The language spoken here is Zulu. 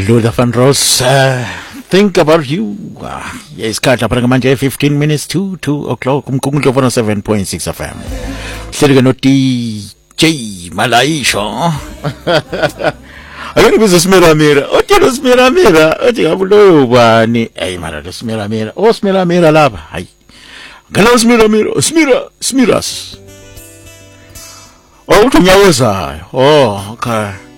Luther Van Roos, think about you. Isikhathi lapha manje 15 minutes to 2 o'clock kumkhumbulo 7.6 FM. Hleleke no DJ Malayisho. Akani bizo Smiramira. Othelo Smiramira, othi ngakuloyo bani. Hey mara lo Smiramira. O Smiramira lapha. Hayi. Ngala Smiramira, Smiras. Oh, uthu nyawezayo. Oh, okay.